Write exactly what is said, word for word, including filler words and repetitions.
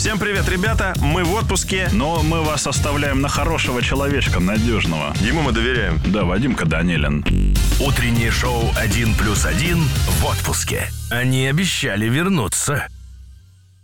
Всем привет, ребята, мы в отпуске. Но мы вас оставляем на хорошего человечка, надежного. Ему мы доверяем. Да, Вадимка Данилин. Утреннее шоу «один плюс один» в отпуске. Они обещали вернуться.